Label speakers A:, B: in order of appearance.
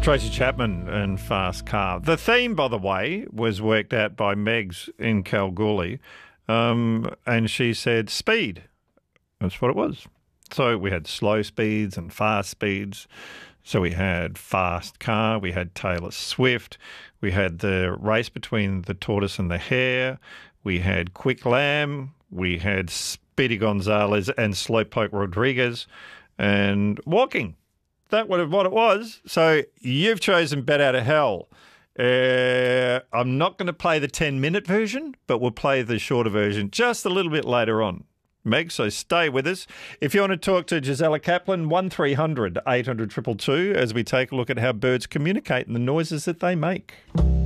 A: Tracy Chapman and Fast Car. The theme, by the way, was worked out by Megs in Kalgoorlie, and she said speed. That's what it was. So we had slow speeds and fast speeds. So we had Fast Car, we had Taylor Swift, we had the race between the tortoise and the hare, we had Quick Lamb, we had Speedy Gonzalez and Slowpoke Rodriguez, and walking. That would have what it was. So you've chosen Bet Out of Hell. I'm not going to play the 10-minute version, but we'll play the shorter version just a little bit later on. Meg, so stay with us. If you want to talk to Gisela Kaplan, 1300 800 222 as we take a look at how birds communicate and the noises that they make.